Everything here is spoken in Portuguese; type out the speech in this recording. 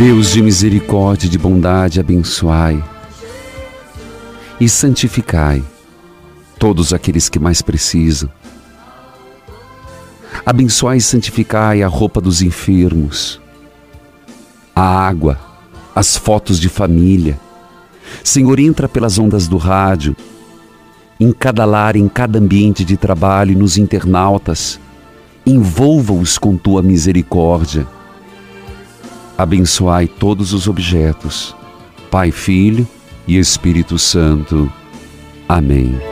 Deus de misericórdia e de bondade, abençoai e santificai todos aqueles que mais precisam. Abençoai e santificai a roupa dos enfermos, a água, as fotos de família. Senhor, entra pelas ondas do rádio, em cada lar, em cada ambiente de trabalho e nos internautas. Envolva-os com tua misericórdia. Abençoai todos os objetos, Pai, Filho e Espírito Santo. Amém.